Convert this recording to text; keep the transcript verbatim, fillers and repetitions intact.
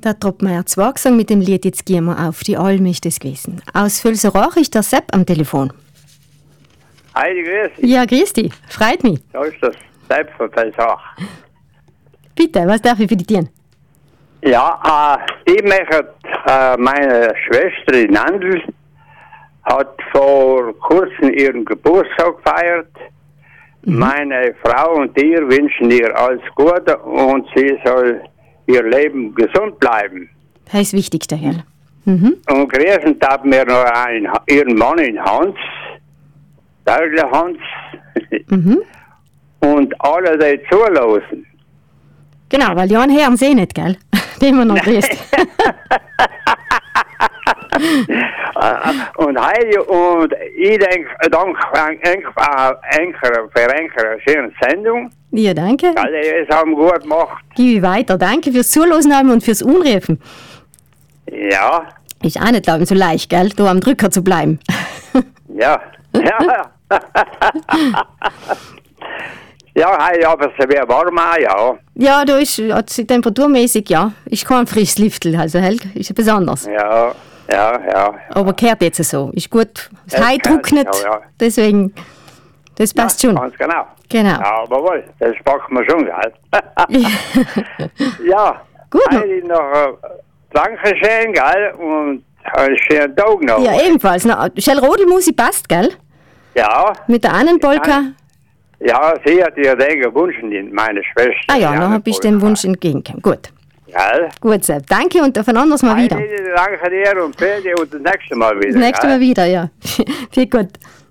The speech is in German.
Der Troppmeier zwei gesungen mit dem Lied «Jetzt gehen wir auf die Alm» ist das gewesen. Aus Völserach ist der Sepp am Telefon. Heidi, grüß dich. Ja, grüß dich. Freut mich. Da ist das Sepp von Völserach. Bitte, was darf ich für dich tun? Ja, äh, ich möchte, äh, meine Schwester in Andl hat vor kurzem ihren Geburtstag gefeiert. Mhm. Meine Frau und ihr wünschen ihr alles Gute und sie soll ihr Leben gesund bleiben. Das ist das Wichtigste, Herr. Mhm. Und grüßen darf mir noch einen, ihren Mann in Hans, der Hans, mhm. und alle, die zulassen. Genau, weil Jan hören sie nicht, gell? Den wir noch grüßt. Und Heidi, und ich denke, danke für eine schöne Sendung. Ja, danke. Alle es haben gut gemacht. Gib ich weiter. Danke fürs Zuhören und fürs Umrufen. Ja. Ist auch nicht so leicht, gell? Da am Drücker zu bleiben. Ja. Ja. Ja, Heidi, aber es wäre warm auch, ja. Ja, da ist temperaturmäßig, ja. Ist kein frisches Liftel, also hell, ist etwas anderes. Ja, ja, ja. Aber gehört jetzt so. Ist gut. Das Hai trocknet, ja, ja. Deswegen, das passt ja, schon. Ganz genau. Genau. Ja, aber wohl, das packen wir schon, gell? Ja, gut. Heidi, noch äh, Dankeschön, gell? Und einen schönen Tag noch. Ja, ebenfalls. Na, Schellrodelmusik passt, gell? Ja. Mit der Annenpolka. Ja, sie hat ihr den gewünscht, meine Schwester. Ah ja, dann habe ich den Wunsch entgegengekommen. Gut. Ja. Gut, Sepp. Danke und auf ein anderes Mal wieder. Danke dir und für dich und das nächste Mal wieder. Das nächste Mal wieder, ja. Viel gut.